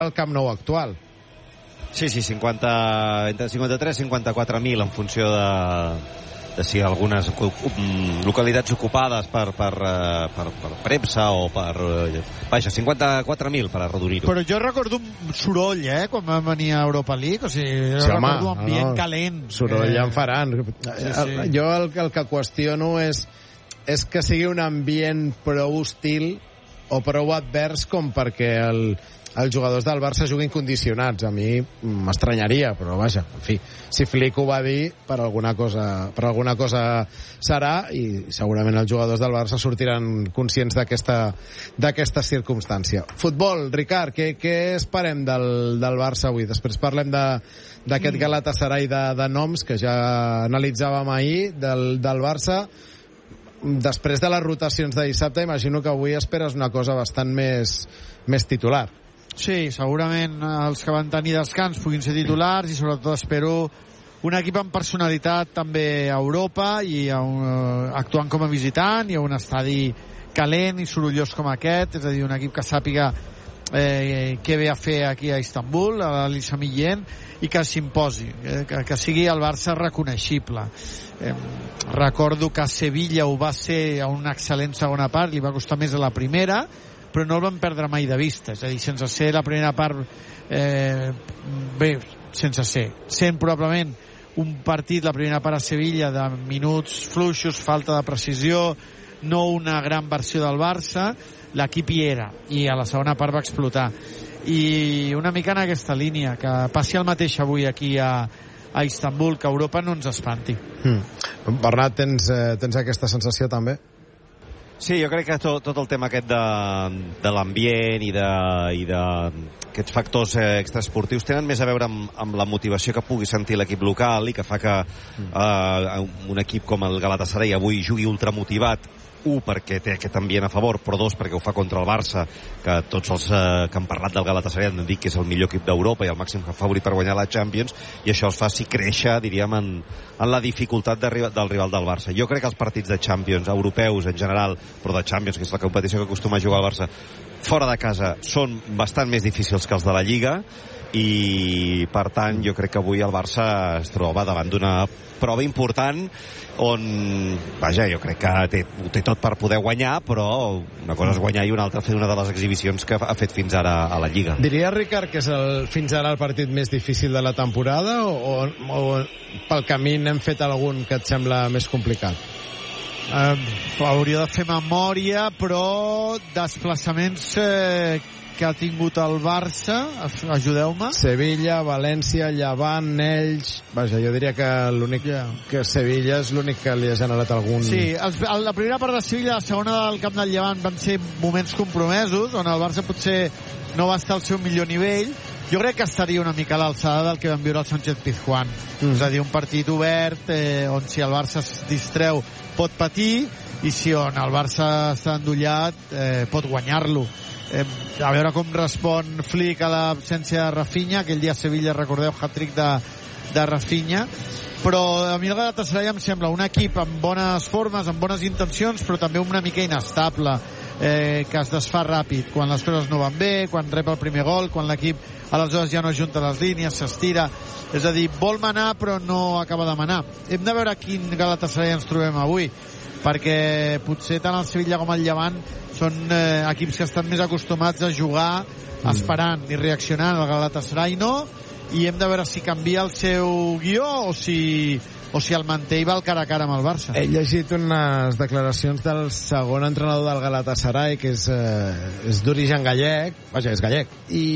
el Camp Nou actual. Sí, entre 53 i 54.000 en funció de si algunes localitats ocupades per premsa o per... Vaja, 54.000 per arrodonir-ho. Però jo recordo un soroll, quan vam venir a Europa League, o sigui, jo recordo un ambient calent. Soroll ja en faran. Sí. Jo el que qüestiono és que sigui un ambient prou hostil o prou advers com perquè els jugadors del Barça juguin condicionats. A mi m'estranyaria, però vaja, en fi, si Flick ho va dir, per alguna cosa serà, i segurament els jugadors del Barça sortiran conscients d'aquesta circumstància. Futbol, Ricard, què esperem del Barça avui? Després parlem d'aquest Galatasaray de noms que ja analitzàvem ahir, del Barça. Després de les rotacions de dissabte, imagino que avui esperes una cosa bastant més titular. Sí, segurament els que van tenir descans puguin ser titulars, i sobretot espero un equip amb personalitat també a Europa i actuant com a visitant i a un estadi calent i sorollós com aquest, és a dir, un equip que sàpiga què ve a fer aquí a Istanbul, a l'Elisa Millén, i que s'imposi, que sigui el Barça reconeixible. Recordo que a Sevilla ho va ser a una excel·lent segona part, li va costar més a la primera, però no el van perdre mai de vista, és a dir, sense ser la primera part sent probablement un partit, la primera part a Sevilla, de minuts fluixos, falta de precisió, no una gran versió del Barça, l'equip hi era, i a la segona part va explotar, i una mica en aquesta línia, que passi el mateix avui aquí a Istanbul, que Europa no ens espanti. Bernat, tens aquesta sensació també? Sí, jo crec que tot el tema aquest de l'ambient i d'aquests factors extraesportius tenen més a veure amb la motivació que pugui sentir l'equip local i que fa que un equip com el Galatasaray avui jugui ultramotivat, perquè té aquest ambient a favor, però perquè ho fa contra el Barça, que tots els que han parlat del Galatasaray han dit que és el millor equip d'Europa i el màxim favorit per guanyar la Champions, i això els fa créixer, diríem, en la dificultat del rival del Barça. Jo crec que els partits de Champions, europeus en general, però de Champions, que és la competició que acostuma a jugar el Barça, fora de casa, són bastant més difícils que els de la Lliga, i per tant jo crec que avui el Barça es troba davant d'una prova important on, vaja, jo crec que ho té tot per poder guanyar, però una cosa és guanyar i una altra fer una de les exhibicions que ha fet fins ara a la Lliga. Diria, Ricard, que és fins ara el partit més difícil de la temporada, o pel camí n'hem fet algun que et sembla més complicat? Hauria de fer memòria, però desplaçaments que ha tingut el Barça, ajudeu-me. Sevilla, València, Llevant, Elx... Vaja, jo diria que que Sevilla és l'únic que li ha generat algun... Sí, la primera part de Sevilla, la segona del camp del Llevant van ser moments compromesos, on el Barça potser no va estar al seu millor nivell. Jo crec que estaria una mica a l'alçada del que vam viure al Sánchez-Pizjuán. És a dir, un partit obert, on si el Barça es distreu pot patir, i si on el Barça està endollat pot guanyar-lo. A veure com respon Flick a l'absència de Rafinha. Aquell dia a Sevilla, recordeu, hat-trick de Rafinha. Però a mi el Galatasaray em sembla un equip amb bones formes, amb bones intencions, però també una mica inestable, que es desfà ràpid quan les coses no van bé, quan rep el primer gol, quan l'equip aleshores ja no junta les línies, s'estira, és a dir, vol manar però no acaba de manar. Hem de veure quin Galatasaray ens trobem avui, perquè potser tant el Sevilla com el Llevant són equips que estan més acostumats a jugar esperant i reaccionant. El Galatasaray no, i hem de veure si canvia el seu guió o si el manté i va al cara a cara amb el Barça. He llegit unes declaracions del segon entrenador del Galatasaray, que és d'origen gallec, vaja, és gallec,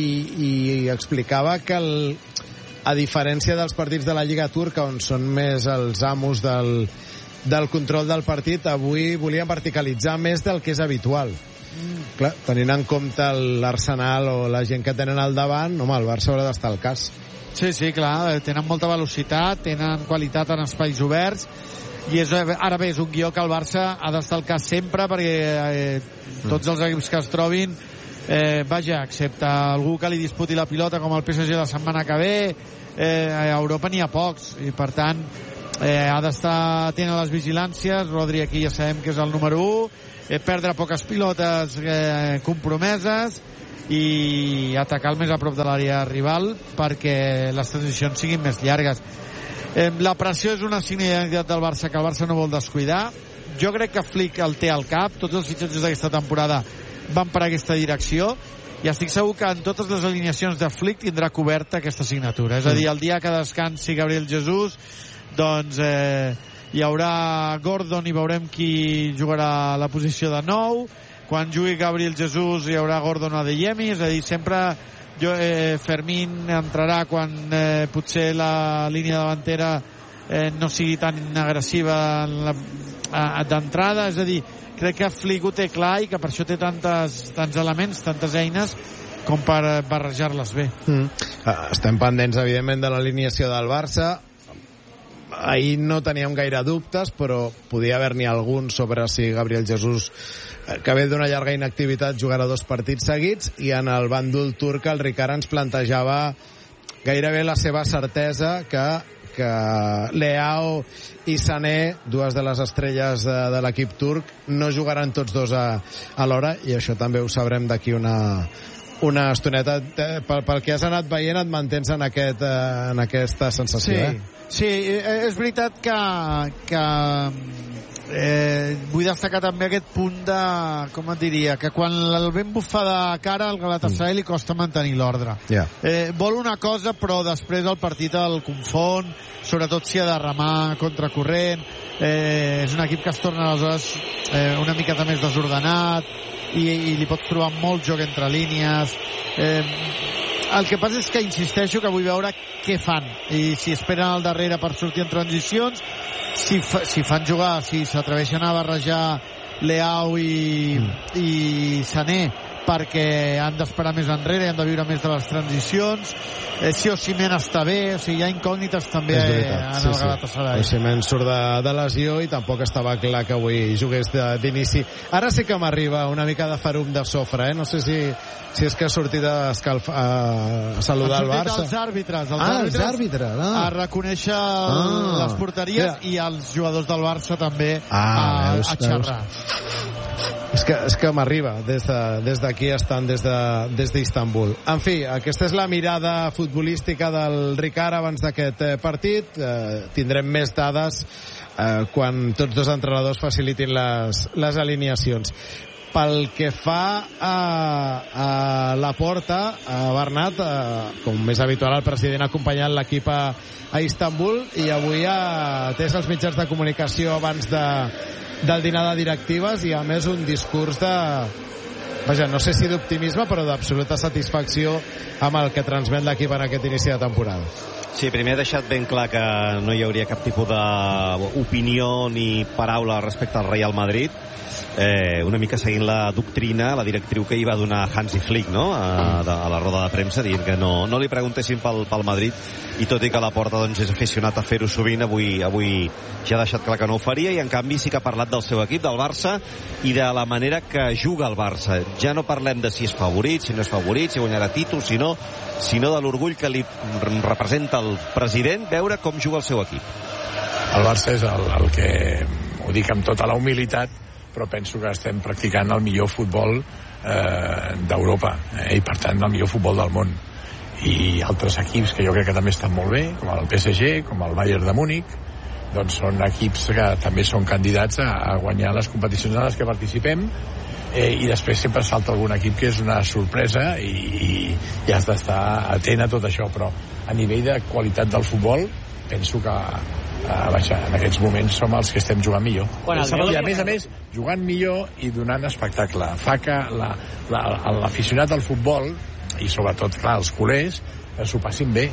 i explicava que a diferència dels partits de la Lliga Turca, on són més els amos del control del partit, avui volien verticalitzar més del que és habitual. Clar, tenint en compte l'Arsenal o la gent que tenen al davant, home, el Barça haurà d'estar al cas. Sí, clar, tenen molta velocitat, tenen qualitat en espais oberts, i ara bé, és un guió que el Barça ha d'estar al cas sempre, perquè tots els equips que es trobin, vaja, excepte algú que li disputi la pilota com el PSG la setmana que ve, a Europa n'hi ha pocs, i per tant ha d'estar atent a les vigilàncies. Rodri aquí ja sabem que és el número 1, perdre poques pilotes compromeses, i atacar el més a prop de l'àrea rival perquè les transicions siguin més llargues. La pressió és una signe d'identitat del Barça que el Barça no vol descuidar. Jo crec que Flick el té al cap. Tots els fitxatges d'aquesta temporada van per aquesta direcció i estic segur que en totes les alineacions de Flick tindrà coberta aquesta signatura. És a dir, el dia que descansi Gabriel Jesús, doncs hi haurà Gordon i veurem qui jugarà a la posició de 9. Quan jugui Gabriel Jesús hi haurà Gordon o Adeyemi. És a dir, sempre Fermín entrarà quan potser la línia davantera no sigui tan agressiva d'entrada. És a dir, crec que Flick ho té clar i que per això té tants elements, tantes eines com per barrejar-les bé. Estem pendents, evidentment, de l'alineació del Barça. Ahir no teníem gaire dubtes, però podia haver-n'hi algun sobre si Gabriel Jesús, que ve d'una llarga inactivitat, jugarà 2 partits seguits, i en el bàndol turc el Ricard ens plantejava gairebé la seva certesa que Leao i Sané, dues de les estrelles de l'equip turc, no jugaran tots dos a l'hora, i això també ho sabrem d'aquí una estoneta. Pel que has anat veient et mantens en aquesta sensació. Sí, és veritat que vull destacar també aquest punt de, com et diria, que quan el vent bufa de cara al Galatasaray li costa mantenir l'ordre. Vol una cosa però després el partit el confon, sobretot si ha de remar contracorrent. És un equip que es torna aleshores una miqueta més desordenat i li pots trobar molt joc entre línies. El que passa és que insisteixo que vull veure què fan i si esperen al darrere per sortir en transicions, si fan jugar, si s'atreveixen a barrejar Leao i Sané perquè han d'esperar més enrere i han de viure més de les transicions, si Osimhen està bé, o sigui, hi ha incògnites també en el Galatasaray. Osimhen surt de lesió i tampoc estava clar que avui jugués d'inici. Ara sí que m'arriba una mica de farum de sofre, no sé si és que ha sortit a saludar el Barça. Els àrbitres a reconèixer les porteries i els jugadors del Barça també a xerrar. És que m'arriba des d'aquí estan des d'Istanbul. En fi, aquesta és la mirada futbolística del Ricard abans d'aquest partit. Tindrem més dades quan tots dos entrenadors facilitin les alineacions. Pel que fa a la porta, a Bernat, com és habitual, el president ha acompanyat l'equip a Istanbul i avui ha atès els mitjans de comunicació abans del dinar de directives i a més un discurs no sé si d'optimisme, però d'absoluta satisfacció amb el que transmet l'equip en aquest inici de temporada. Sí, primer ha deixat ben clar que no hi hauria cap tipus d'opinió ni paraula respecte al Real Madrid, una mica seguint la doctrina, la directriu que hi va donar Hansi Flick, no? A la roda de premsa, dient que no li preguntessin pel Madrid, i tot i que la Porta doncs, és aficionat a fer-ho sovint, avui ja ha deixat clar que no ho faria, i en canvi sí que ha parlat del seu equip, del Barça, i de la manera que juga el Barça. Ja no parlem de si és favorit, si no és favorit, si guanyarà títols, sinó de l'orgull que li representa el president veure com juga el seu equip. El Barça és el que, ho dic amb tota la humilitat, però penso que estem practicant el millor futbol d'Europa, i per tant el millor futbol del món. I altres equips que jo crec que també estan molt bé, com el PSG, com el Bayern de Múnich, doncs són equips que també són candidats a guanyar les competicions en les que participem, i després sempre salta algun equip que és una sorpresa i has d'estar atent a tot això, però a nivell de qualitat del futbol penso que en aquests moments som els que estem jugant millor. I a més, jugant millor i donant espectacle. Fa que l'aficionat al futbol, i sobretot, clar, els culers, s'ho passin bé.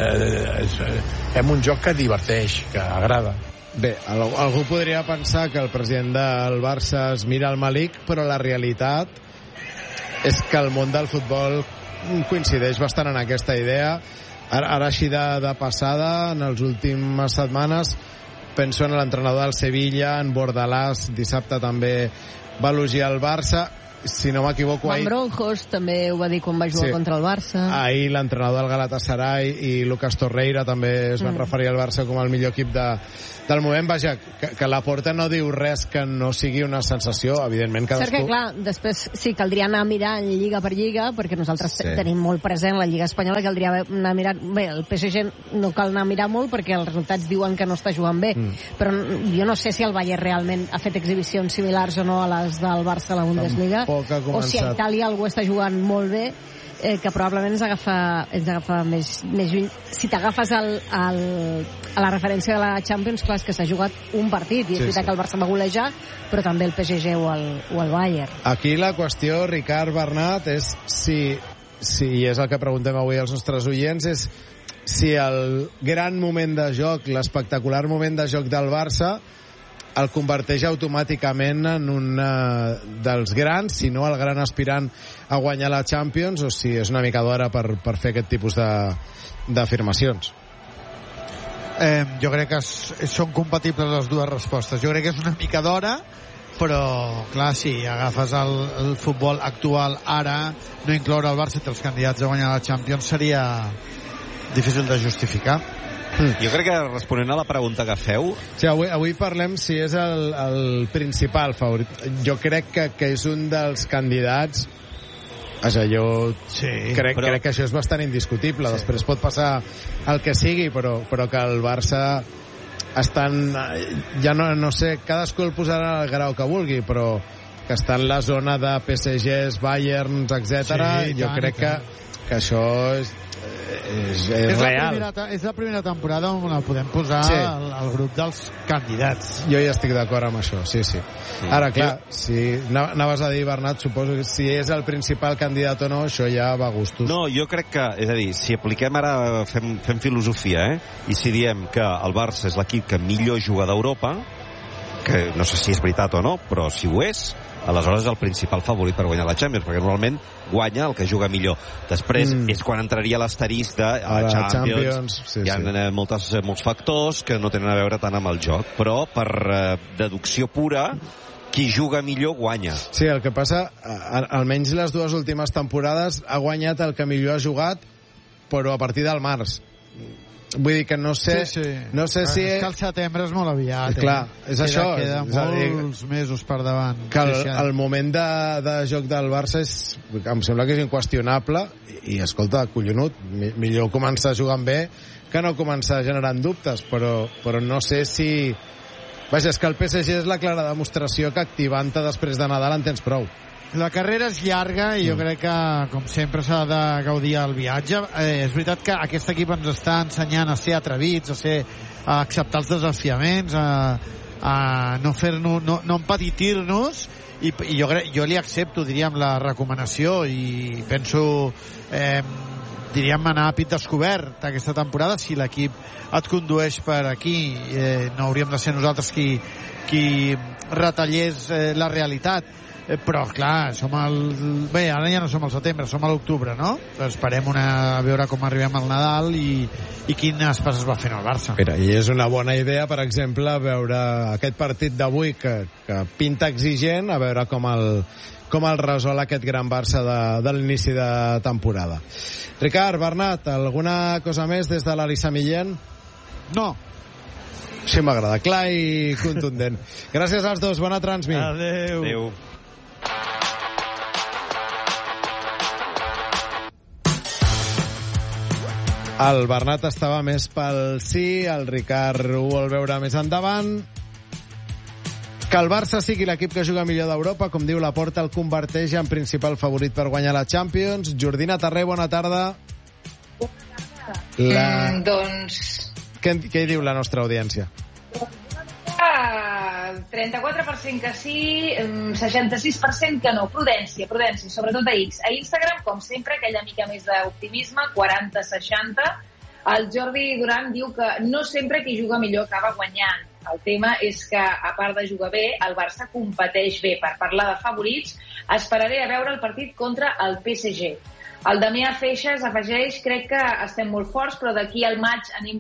Fem un joc que diverteix, que agrada. Bé, algú podria pensar que el president del Barça es mira el malic, però la realitat és que el món del futbol coincideix bastant en aquesta idea. Ara així de passada, en les últimes setmanes, penso en l'entrenador del Sevilla, en Bordalàs, dissabte també va elogiar el Barça. si no m'equivoco... Van Bronckhorst també ho va dir quan va jugar contra el Barça. Ahir l'entrenador del Galatasaray i Lucas Torreira també es van referir al Barça com el millor equip del moment. Vaja, que la Porta no diu res que no sigui una sensació, evidentment cadascú... Cert que, clar, després sí, caldria anar a mirar lliga per lliga, perquè nosaltres tenim molt present la Lliga Espanyola, caldria anar a mirar... Bé, el PSG no cal anar a mirar molt perquè els resultats diuen que no està jugant bé, però jo no sé si el Bayern realment ha fet exhibicions similars o no a les del Barça a la Bundesliga, o si a Itàlia algú està jugant molt bé, que probablement ens agafa més lluny. Si t'agafes a la referència de la Champions, clar, és que s'ha jugat un partit, i és veritat que el Barça va golejar, però també el PSG o el Bayern. Aquí la qüestió, Ricard, Bernat, és si és el que preguntem avui als nostres oients, és si el gran moment de joc, l'espectacular moment de joc del Barça el converteix automàticament en un dels grans, si no el gran aspirant a guanyar la Champions, o si és una mica d'hora per fer aquest tipus d'afirmacions. Jo crec que són compatibles les dues respostes. Jo crec que és una mica d'hora, però clar, si agafes el futbol actual ara, no incloure el Barça entre els candidats a guanyar la Champions seria difícil de justificar. Jo crec que responent a la pregunta que feu... Sí, avui parlem si és el principal favorit. Jo crec que és un dels candidats. Jo crec que això és bastant indiscutible. Després pot passar el que sigui, però que el Barça estan... Ja no sé, cadascú el posarà al grau que vulgui, però que està en la zona de PSGs, Bayerns, etc. Jo crec que això és real. És la primera temporada on el podem posar al grup dels candidats. Jo ja estic d'acord amb això, sí. Ara, clar, si anaves a dir, Bernat, suposo que si és el principal candidat o no, això ja va a gustos. No, jo crec que, és a dir, si apliquem ara, fem filosofia, i si diem que el Barça és l'equip que millor juga d'Europa, que no sé si és veritat o no, però si ho és, aleshores és el principal favorit per guanyar la Champions, perquè normalment guanya el que juga millor. Després és quan entraria l'asterisc de la Champions. Hi ha molts factors que no tenen a veure tant amb el joc, però per deducció pura, qui juga millor guanya. Sí, el que passa, almenys les dues últimes temporades ha guanyat el que millor ha jugat, però a partir del març. Vull dir que no sé si... És que el setembre és molt aviat. Clar, és això. Queda molts mesos per davant. Que el moment de joc del Barça em sembla que és inqüestionable i, escolta, collonut, millor començar jugant bé que no començar generant dubtes, però no sé si... Vaja, és que el PSG és la clara demostració que activant-te després de Nadal en tens prou. La carrera és llarga i jo crec que, com sempre, s'ha de gaudir el viatge. És veritat que aquest equip ens està ensenyant a ser atrevits, a acceptar els desafiaments, a no empetitir-nos, i jo li accepto, diríem, la recomanació, i penso, diríem, anar a pit descobert aquesta temporada. Si l'equip et condueix per aquí, no hauríem de ser nosaltres qui retallés la realitat. Però clar, bé, ara ja no som al setembre, som a l'octubre, no? Esperem a veure com arribem al Nadal i quines passes va fent el Barça. Mira, i és una bona idea, per exemple, veure aquest partit d'avui que pinta exigent, a veure com el resol aquest gran Barça de l'inici de temporada. Ricard, Bernat, alguna cosa més des de l'Elisa Millén? No. Sí, m'agrada, clar i contundent. Gràcies als dos, bona transmit. Adéu. El Bernat estava més pel sí, el Ricard ho vol veure més endavant. Que el Barça sigui l'equip que juga millor d'Europa, com diu Laporta, el converteix en principal favorit per guanyar la Champions. Jordina Tarré, bona tarda. Doncs... Què hi diu la nostra audiència? 34% que sí, 66% que no. Prudència, sobretot a X. A Instagram, com sempre, aquella mica més d'optimisme, 40-60. El Jordi Duran diu que no sempre qui juga millor acaba guanyant. El tema és que, a part de jugar bé, el Barça competeix bé. Per parlar de favorits, esperaré a veure el partit contra el PSG. El Damià Feixes afegeix: crec que estem molt forts, però d'aquí al maig anem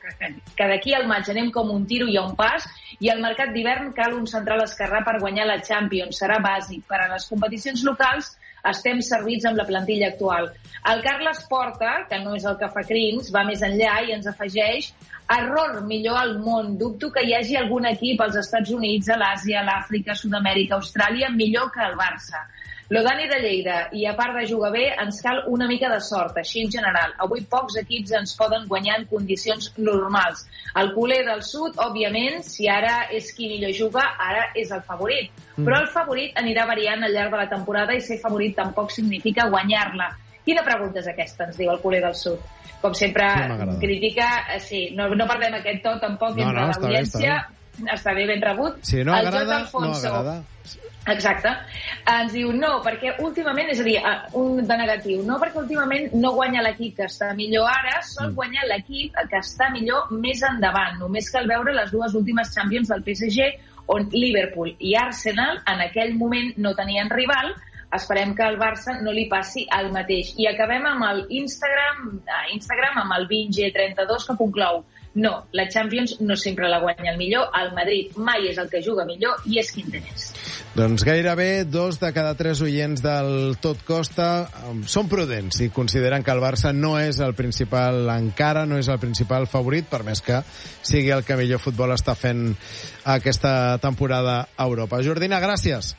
com un tiro i a un pas, i al mercat d'hivern cal un central esquerrà per guanyar la Champions. Serà bàsic. Per a les competicions locals estem servits amb la plantilla actual. El Carles Porta, que no és el que fa crims, va més enllà i ens afegeix: error millor al món. Dubto que hi hagi algun equip als Estats Units, a l'Àsia, a l'Àfrica, Sud-amèrica, Austràlia, millor que el Barça. Lo Dani de Lleida, i a part de jugar bé, ens cal una mica de sort, així en general. Avui pocs equips ens poden guanyar en condicions normals. El culer del sud, òbviament, si ara és qui millor juga, ara és el favorit. Però el favorit anirà variant al llarg de la temporada i ser favorit tampoc significa guanyar-la. Quina pregunta és aquesta, ens diu el culer del sud. Com sempre, crítica, sí, no perdem aquest to tampoc entre l'audiència. Està bé, ben rebut. Si no agrada, no agrada. Exacte. Ens diu no, perquè últimament, és a dir, un de negatiu, no perquè últimament no guanya l'equip que està millor ara, sol guanyar l'equip que està millor més endavant. Només cal veure les dues últimes Champions del PSG, on Liverpool i Arsenal en aquell moment no tenien rival. Esperem que al Barça no li passi el mateix. I acabem amb el Instagram amb el Vinge32, que conclou: no, la Champions no sempre la guanya el millor, el Madrid mai és el que juga millor i és qui en té més. Doncs gairebé 2 de cada 3 oients del Tot Costa són prudents i consideren que el Barça no és el principal, encara no és el principal favorit, per més que sigui el que millor futbol està fent aquesta temporada a Europa. Jordina, gràcies.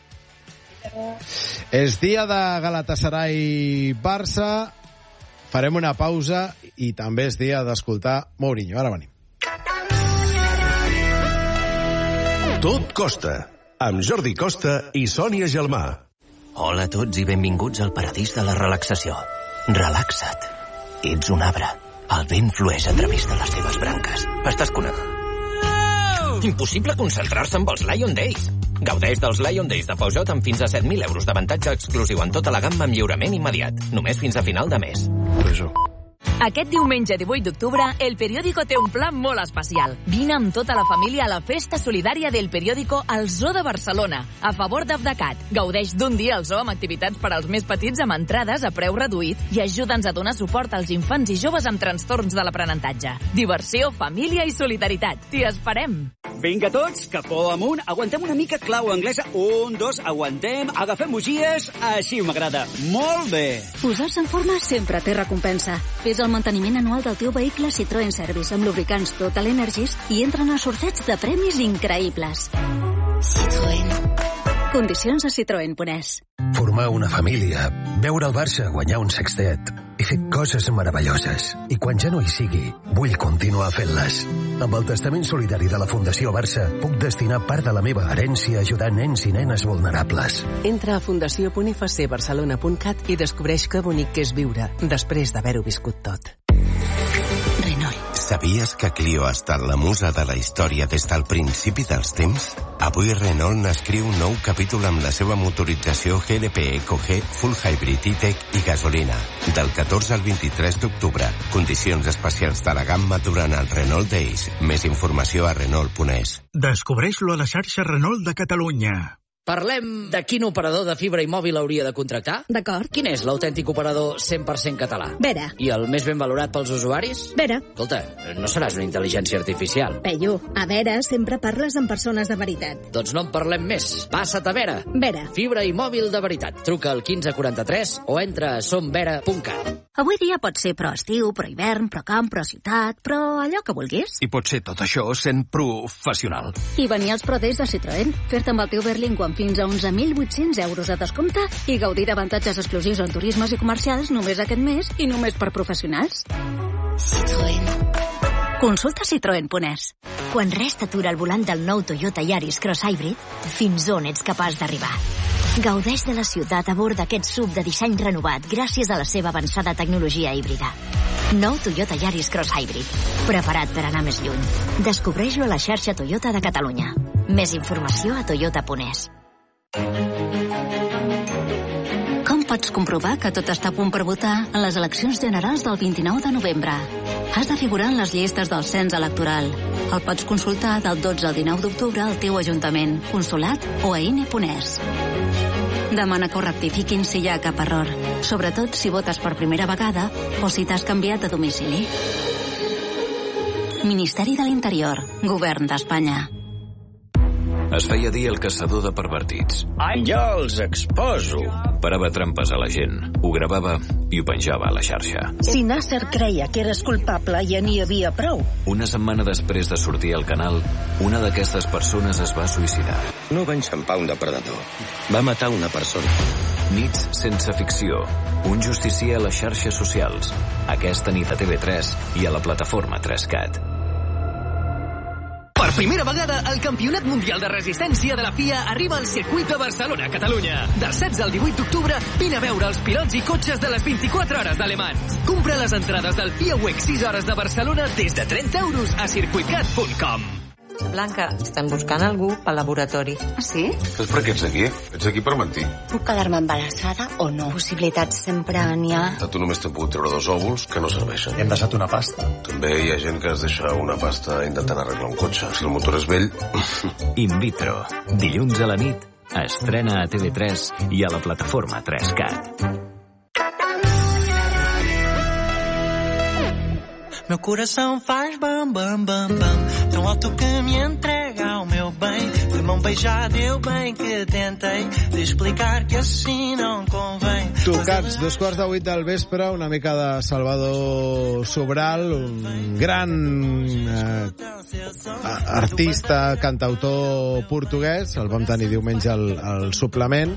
És dia de Galatasaray-Barça. Farem una pausa i també és dia d'escoltar Mourinho. Ara venim. Tot Costa, amb Jordi Costa i Sònia Gelmà. Hola a tots i benvinguts al paradís de la relaxació. Relaxa't. Ets un arbre. El vent flueix a través de les teves branques. Estàs connectat. Impossible concentrar-se amb els Lion Days. Gaudeix dels Lion Days de Peugeot amb fins a 7.000 euros d'avantatge exclusiu en tota la gamma amb lliurament immediat. Només fins a final de mes. Aquest diumenge 18 d'octubre, El Periódico té un pla molt especial. Vine amb tota la família a la festa solidària del Periódico al Zoo de Barcelona, a favor d'Abdecat. Gaudeix d'un dia al zoo amb activitats per als més petits amb entrades a preu reduït i ajuda'ns a donar suport als infants i joves amb trastorns de l'aprenentatge. Diversió, família i solidaritat. T'hi esperem! Vinga tots, capó amunt, aguantem una mica clau anglesa. 1, 2, aguantem, agafem bugies, així m'agrada. Molt bé! Posar-se en forma sempre té recompensa. Fes el manteniment anual del teu vehicle Citroën Service amb lubricants Total Energies i entren a sorteig de premis increïbles. Citroën. Condicions a Citroën.es. Formar una família, veure el Barça guanyar un sextet i fer coses meravelloses. I quan ja no hi sigui, vull continuar fent-les. Amb el testament solidari de la Fundació Barça, puc destinar part de la meva herència a ajudar nens i nenes vulnerables. Entra a fundació.fcbarcelona.cat i descobreix que bonic que és viure després d'haver-ho viscut tot. Sabies que Clio ha estat la musa de la història des del principi dels temps? Avui Renault n'escriu un nou capítol amb la seva motorització GLP Eco G, Full Hybrid E-Tech i gasolina. Del 14 al 23 d'octubre. Condicions especials de la gamma durant el Renault Days. Més informació a Renault.es. Descobreix-lo a la xarxa Renault de Catalunya. Parlem de quin operador de fibra i mòbil hauria de contractar? D'acord. Quin és l'autèntic operador 100% català? Vera. I el més ben valorat pels usuaris? Vera. Escolta, no seràs una intel·ligència artificial. Peyu, a Vera sempre parles amb persones de veritat. Doncs no en parlem més. Passa't a Vera. Vera. Fibra i mòbil de veritat. Truca al 1543 o entra a somvera.cat. Avui dia pot ser pro estiu, pro hivern, pro camp, pro ciutat, però allò que vulguis. I pot ser tot això sent professional. I venir als Pro Days de Citroën, fer-te amb el teu Berlingo amb fins a 11.800 euros de descompte i gaudir d'avantatges exclusius en turismes i comercials només aquest mes i només per professionals. Citroën. Consulta Citroën.es. Quan res t'atura al volant del nou Toyota Yaris Cross Hybrid, fins on ets capaç d'arribar? Gaudeix de la ciutat a bord d'aquest SUV de disseny renovat gràcies a la seva avançada tecnologia híbrida. Nou Toyota Yaris Cross Hybrid. Preparat per anar més lluny. Descobreix-lo a la xarxa Toyota de Catalunya. Més informació a toyota.es. Com pots comprovar que tot està a punt per votar en les eleccions generals del 29 de novembre? Has de figurar en les llistes del cens electoral. El pots consultar del 12 al 19 d'octubre al teu ajuntament, consolat o a INE.es. Demana que ho rectifiquin si hi ha cap error. Sobretot si votes per primera vegada o si t'has canviat de domicili. Ministeri de l'Interior. Govern d'Espanya. Es feia dir el caçador de pervertits. Jo els exposo. Parava trampes a la gent, ho gravava i ho penjava a la xarxa. Si Nasser creia que eres culpable, ja n'hi havia prou. Una setmana després de sortir al canal, una d'aquestes persones es va suïcidar. No va enxampar un depredador. Va matar una persona. Nits sense ficció. Un justicier a les xarxes socials. Aquesta nit a TV3 i a la plataforma 3CAT. Per primera vegada, el Campionat Mundial de Resistència de la FIA arriba al circuit de Barcelona, Catalunya. Del 16 al 18 d'octubre, vine a veure els pilots i cotxes de les 24 hores de Le Mans. Compra les entrades del FIA WEC 6 hores de Barcelona des de 30 euros a circuitcat.com. Blanca, estan buscant algú pel laboratori. Ah, sí? És per què ets aquí? Ets aquí per mentir. Puc quedar-me embarassada o no? Possibilitats sempre n'hi ha. Tu només t'he pogut treure 2 òvuls que no serveixen. Hem deixat una pasta. També hi ha gent que es deixa una pasta intentant arreglar un cotxe. Si el motor és vell... In vitro. Dilluns a la nit. Estrena a TV3 i a la plataforma 3CAT. Meu coração faz bam, bam, bam, bam, tão alto que me entrega o meu bem. De mão beijada eu bem que tentei de explicar que assim não convém. Tocats, 7:15 del vespre, una mica de Salvador Sobral, un gran artista, cantautor portuguès, el vam tenir diumenge al suplement.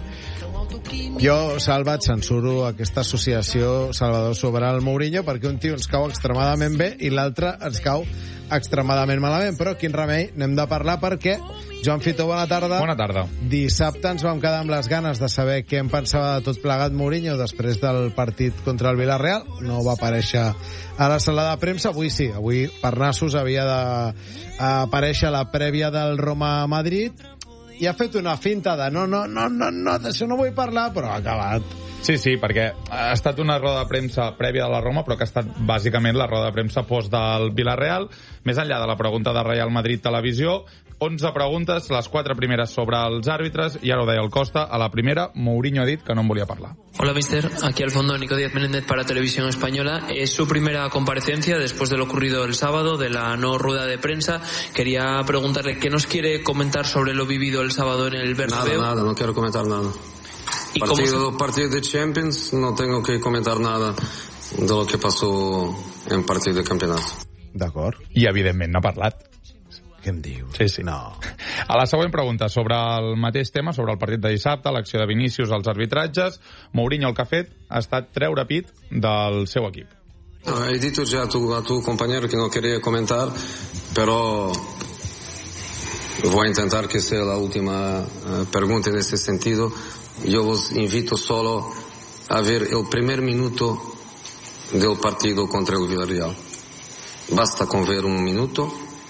Jo, Salva, et censuro aquesta associació Salvador Sobral Mourinho perquè un tio ens cau extremadament bé i l'altre ens cau extremadament malament, però quin remei, n'hem de parlar perquè Joan Fito, bona tarda. Bona tarda. Dissabte ens vam quedar amb les ganes de saber què en pensava de tot plegat Mourinho després del partit contra el Villarreal. No va aparèixer a la sala de premsa. Avui sí, avui per nassos havia d'aparèixer la prèvia del Roma-Madrid i ha fet una finta de no, d'això no vull parlar, però ha acabat. Sí, perquè ha estat una roda de premsa prèvia de la Roma, però que ha estat bàsicament la roda de premsa post del Villarreal. Més enllà de la pregunta de Real Madrid Televisió, 11 preguntes, les 4 primeres sobre els àrbitres, i ara ho deia el Costa, a la primera Mourinho ha dit que no en volia parlar. Hola, mister. Aquí al fondo Nico Díaz Menéndez para Televisión Española. Es su primera comparecencia después de lo ocurrido el sábado, de la no rueda de prensa. Quería preguntarle qué nos quiere comentar sobre lo vivido el sábado en el Bernabéu. Nada, no quiero comentar nada. Partido de Champions, no tengo que comentar nada de lo que pasó en partido de campeonato. D'acord. I evidentment no ha parlat. Què em dius? Sí. No. A la següent pregunta, sobre el mateix tema, sobre el partit de dissabte, l'acció de Vinícius, els arbitratges, Mourinho el que ha fet ha estat treure pit del seu equip. He dicho ya a tu compañero que no quería comentar, pero voy a intentar que sea la última pregunta en ese sentido. Yo os invito solo a ver el primer minuto del partido contra el Villarreal. Basta con ver un minuto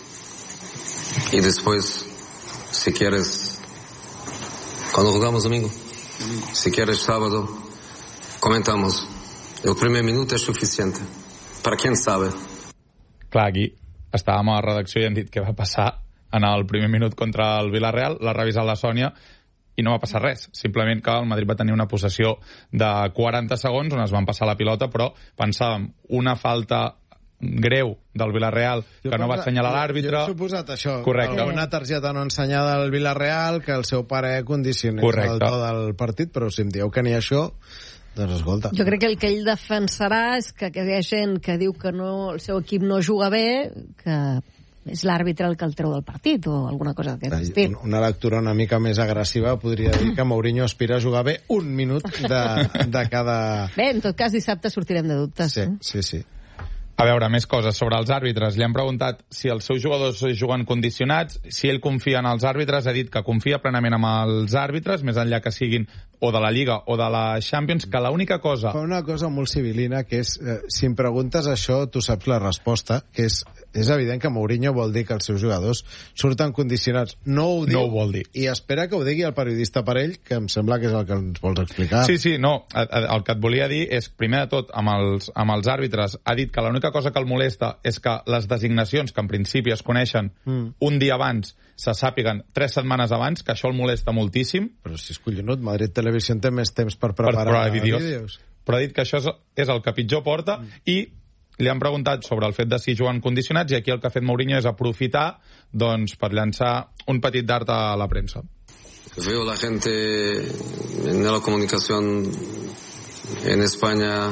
y después, si quieres, cuando jugamos domingo, si quieres sábado, comentamos. El primer minuto es suficiente. Para quien sabe. Clar, aquí estàvem a la redacció i han dit què va passar en el primer minut contra el Villarreal, l'ha revisat la Sònia i no va passar res. Simplement que el Madrid va tenir una possessió de 40 segons on es van passar la pilota, però pensàvem una falta greu del Villarreal que no va assenyalar l'àrbitre. Jo he suposat això. Correcte. Una targeta no ensenyada al Villarreal, que el seu pare condicionés el to del partit, però si em dieu que n'hi ha això, doncs escolta. Jo crec que el que ell defensarà és que hi ha gent que diu que no, el seu equip no juga bé, que és l'àrbitre el que el treu del partit o alguna cosa d'aquest estil. Una lectura una mica més agressiva podria dir que Mourinho aspira a jugar bé un minut de cada... Bé, en tot cas dissabte sortirem de dubtes. Sí. A veure, més coses sobre els àrbitres. Li han preguntat si els seus jugadors juguen condicionats, si ell confia en els àrbitres. Ha dit que confia plenament en els àrbitres, més enllà que siguin o de la Lliga o de la Champions, que l'única cosa... Fa una cosa molt civilina, que és, si em preguntes això, tu saps la resposta, que és evident que Mourinho vol dir que els seus jugadors surten condicionats. No ho diu, no ho vol dir. I espera que ho digui el periodista per ell, que em sembla que és el que ens vols explicar. Sí, no. El que et volia dir és, primer de tot, amb els àrbitres, ha dit que l'única l'única cosa que el molesta és que les designacions, que en principi es coneixen un dia abans, se sàpiguen 3 setmanes abans, que això el molesta moltíssim. Però si és collonut, Madrid Televisió té més temps per preparar vídeos. Però ha dit que això és el que pitjor porta i li han preguntat sobre el fet de si juguen condicionats i aquí el que ha fet Mourinho és aprofitar doncs, per llançar un petit dart a la premsa. Veo la gente en la comunicación en España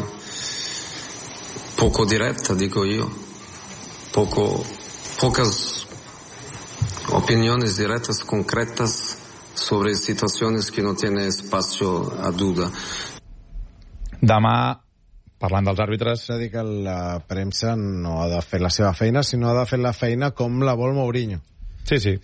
poco directa, digo yo. Pocas opiniones directas, concretas sobre situaciones que no tienen espacio a duda. Demà, parlant dels àrbitres... S'ha dit que la premsa no ha de fer la seva feina, sinó ha de fer la feina com la vol Mourinho. Sí.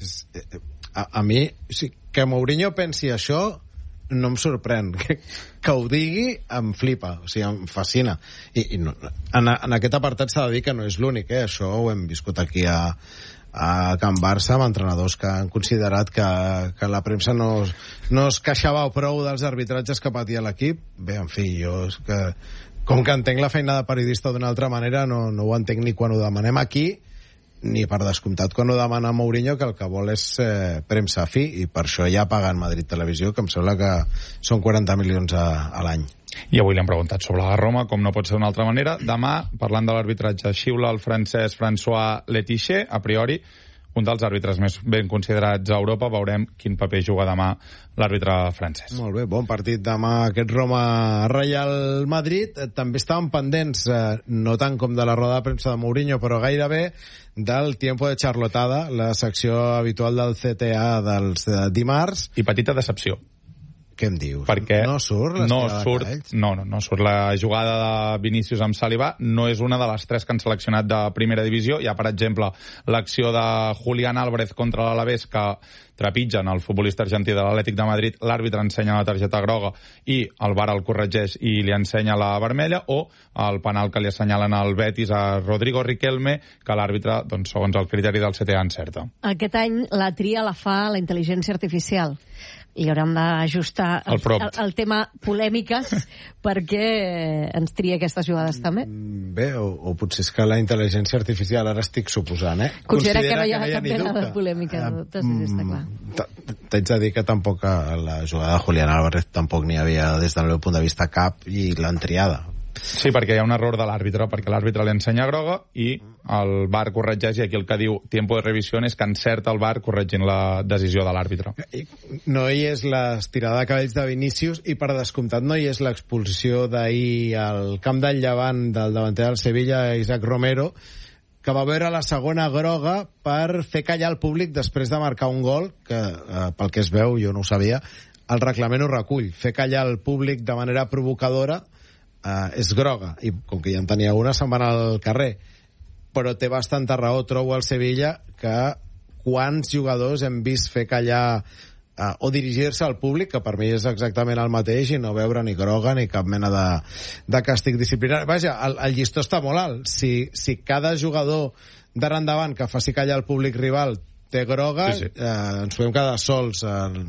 A mi, que Mourinho pensi això no em sorprèn. Que ho digui em flipa, o sigui, em fascina. I no, en aquest apartat s'ha de dir que no és l'únic, això ho hem viscut aquí a Can Barça amb entrenadors que han considerat que la premsa no es queixava prou dels arbitratges que patia l'equip. Bé, en fi, jo és que com que entenc la feina de periodista d'una altra manera, no ho entenc ni quan ho demanem aquí ni per descomptat quan ho demana Mourinho, que el que vol és premsa fi, i per això ja paguen Madrid Televisió, que em sembla que són 40 milions a l'any. I avui li han preguntat sobre la Roma, com no pot ser d'una altra manera. Demà, parlant de l'arbitratge, xiula el francès François Letizia, a priori un dels àrbitres més ben considerats a Europa. Veurem quin paper juga demà l'àrbitre francès. Molt bé, bon partit demà aquest Roma-Real Madrid. També estaven pendents, no tant com de la roda de premsa de Mourinho, però gairebé del tiempo de charlotada, la secció habitual del CTA dels dimarts. I petita decepció. Què em dius? Perquè no surt no surt la jugada de Vinícius amb Saliba, no és una de les 3 que han seleccionat de primera divisió. Hi ha, per exemple, l'acció de Julián Álvarez contra l'Alavés, que trepitgen el futbolista argentí de l'Atlètic de Madrid, l'àrbitre ensenya la targeta groga i el VAR el corregeix i li ensenya la vermella, o el penal que li assenyalen al Betis a Rodrigo Riquelme, que l'àrbitre, doncs, segons el criteri del CTA, encerta. Aquest any la tria la fa la intel·ligència artificial. I haurem d'ajustar el tema polèmiques perquè ens tria aquestes jugades també. Bé, o potser és que la intel·ligència artificial, ara estic suposant, considera que no hi ha cap mena de polèmica. Està clar. T'haig de dir que tampoc la jugada de Julián Álvarez tampoc n'hi havia, des del meu punt de vista, cap, i l'han triada. Sí, perquè hi ha un error de l'àrbitre, perquè l'àrbitre li ensenya groga i el VAR corregeix, i aquí el que diu tiempo de revisión és que encerta el VAR corregint la decisió de l'àrbitre. No hi és l'estirada de cabells de Vinícius i, per descomptat, no hi és l'expulsió d'ahir al camp del Llevant del davanter del Sevilla, Isaac Romero, que va veure la segona groga per fer callar el públic després de marcar un gol, que pel que es veu, jo no ho sabia, el reglament ho recull. Fer callar el públic de manera provocadora és groga, i com que ja en tenia una se'n van al carrer. Però té bastanta raó, trobo, al Sevilla, que quants jugadors hem vist fer callar o dirigir-se al públic, que per mi és exactament el mateix, i no veure ni groga ni cap mena de càstig disciplinari. Vaja, el llistó està molt alt. Si cada jugador d'ara endavant que faci callar el públic rival té groga, sí. Ens podem quedar sols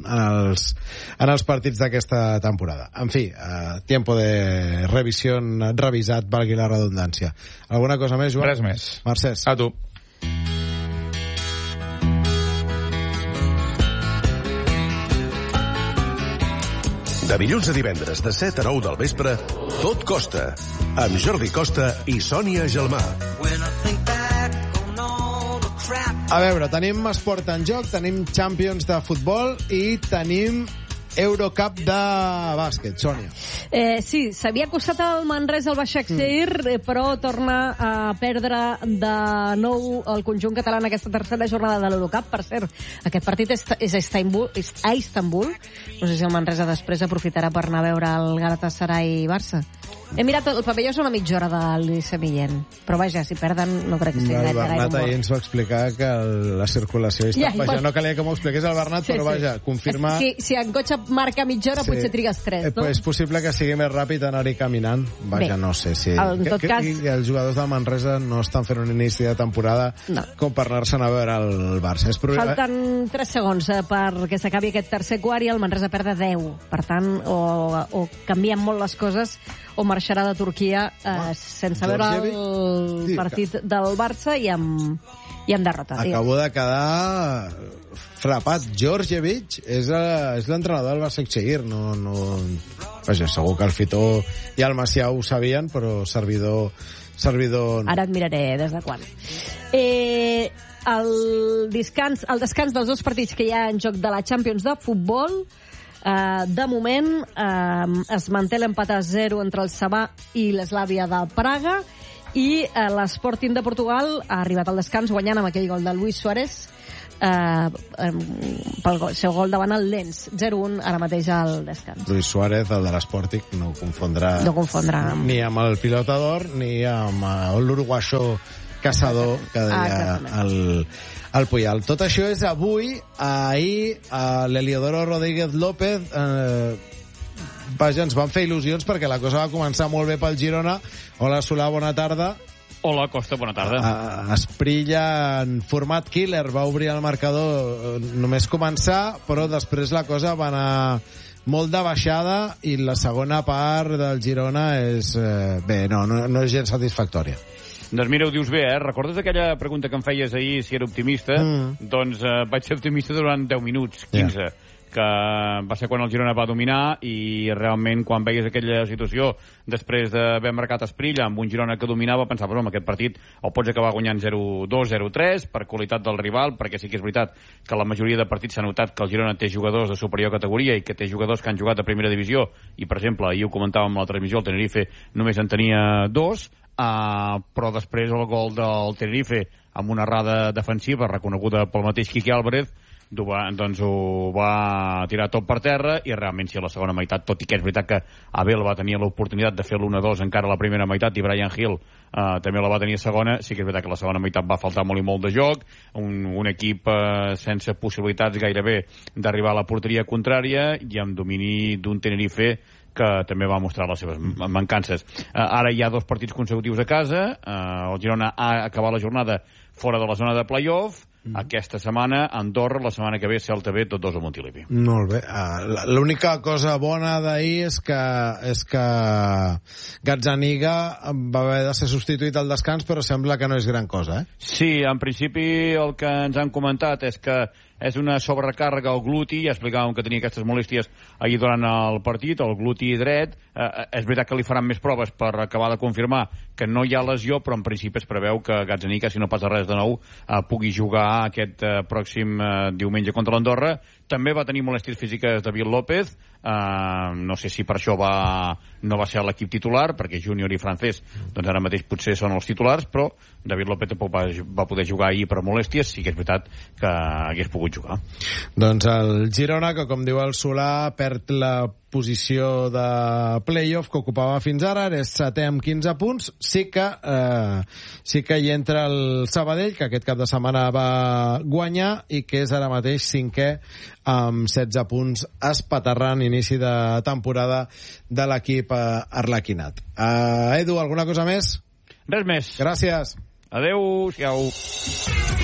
en els partits d'aquesta temporada. En fi, tiempo de revisión revisat, valgui la redundància. Alguna cosa més, Joan? Res més. Mercès. A tu. De dilluns a divendres, de 7 a 9 del vespre, Tot Costa, amb Jordi Costa i Sònia Gelmà. A veure, tenim esport en joc, tenim Champions de futbol i tenim Eurocup de bàsquet. Sònia. Sí, s'havia acostat al Manresa al Başakşehir, però torna a perdre de nou el conjunt català en aquesta tercera jornada de l'Eurocup. Per cert, aquest partit és a Istanbul. No sé si el Manresa després aprofitarà per anar a veure el Galatasaray-Barça. He mirat el pavelló, és una mitja hora de l'Ilice Millén, però vaja, si perden no crec que sigui gaire. El Bernat ahir ens va explicar que la circulació vaja, no calia que m'ho expliqués el Bernat, però vaja, confirma... Si en cotxe marca mitja hora, potser trigues 3, no? És possible que sigui més ràpid anar-hi caminant. Vaja, no sé si... En tot cas... Els jugadors del Manresa no estan fent un inici de temporada com per anar-se'n a veure el Barça. Falten 3 segons perquè s'acabi aquest tercer quart i el Manresa perd 10. Per tant, o canvien molt les coses o marxarà de Turquia sense veure el partit del Barça i amb derrota. Acabo de quedar frapat. Djordjevic és l'entrenador del Başakşehir. Vaja, segur que el Fitó i el Macià ho sabien, però servidor no. Ara et miraré des de quan. El descans dels dos partits que hi ha en joc de la Champions de futbol, de moment es manté l'empat a 0 entre el Sabà i l'Slavia de Praga, i l'Sporting de Portugal ha arribat al descans guanyant amb aquell gol de Luis Suárez pel seu gol davant el Lens, 0-1 ara mateix al descans. Luis Suárez, el de l'Sporting, no confondrà ni amb el Pilota d'Or ni amb l'uruguaixo Caçador que deia el Puyal. Tot això és avui. Ahir l'Heliodoro Rodríguez López ens van fer il·lusions perquè la cosa va començar molt bé pel Girona. Hola, Solà, bona tarda. Hola, Costa, bona tarda. Esprilla en format killer va obrir el marcador només començar, però després la cosa va anar molt de baixada i la segona part del Girona és no és gens satisfactòria. Doncs mira, ho dius bé, Recordes aquella pregunta que em feies ahir si era optimista? Doncs vaig ser optimista durant 10 minuts, 15, que va ser quan el Girona va dominar, i realment quan veies aquella situació després d'haver marcat Esprilla amb un Girona que dominava, pensaves, home, aquest partit el pots acabar guanyant 0-2, 0-3 per qualitat del rival, perquè sí que és veritat que la majoria de partits s'ha notat que el Girona té jugadors de superior categoria i que té jugadors que han jugat a primera divisió, i per exemple, ahir ho comentàvem a la transmissió, el Tenerife només en tenia 2, però després el gol del Tenerife amb una errada defensiva reconeguda pel mateix Quique Álvarez doncs ho va tirar tot per terra, i realment sí, a la segona meitat, tot i que és veritat que Abel va tenir l'oportunitat de fer l'1-2 encara a la primera meitat i Brian Hill també la va tenir a segona, sí que és veritat que la segona meitat va faltar molt i molt de joc, un equip sense possibilitats gairebé d'arribar a la porteria contrària i amb domini d'un Tenerife que també va mostrar les seves mancances. Ara hi ha 2 partits consecutius a casa, el Girona ha acabat la jornada fora de la zona de playoff, aquesta setmana Andorra, la setmana que ve Celta B, tots 2 a Montilivi. Molt bé. L'única cosa bona d'ahir és que Gazzaniga va haver de ser substituït al descans, però sembla que no és gran cosa, Sí, en principi el que ens han comentat és que és una sobrecàrrega al gluti, ja explicàvem que tenia aquestes molèsties ahir durant el partit, el gluti dret. És veritat que li faran més proves per acabar de confirmar que no hi ha lesió, però en principi es preveu que Gazzaniga, si no passa res de nou, pugui jugar aquest pròxim diumenge contra l'Andorra. També va tenir molèsties físiques David López, no sé si per això no va ser a l'equip titular, perquè Júnior i Francés doncs ara mateix potser són els titulars, però David López tampoc va poder jugar ahir per molèsties, sí que és veritat que hagués pogut jugar. Doncs el Girona, que com diu el Solà, perd la posició de playoff que ocupava fins ara, és 7è amb 15 punts. Sí que hi entra el Sabadell, que aquest cap de setmana va guanyar i que és ara mateix 5è amb 16 punts, espaterrant inici de temporada de l'equip arlequinat. Edu, alguna cosa més? Res més. Gràcies. Adéu-siau.